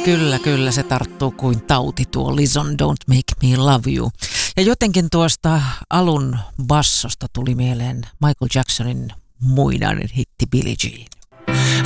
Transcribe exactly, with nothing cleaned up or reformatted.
Kyllä, kyllä se tarttuu kuin tauti tuo Lizon Don't Make Me Love You. Ja jotenkin tuosta alun bassosta tuli mieleen Michael Jacksonin muinainen hitti Billie Jean.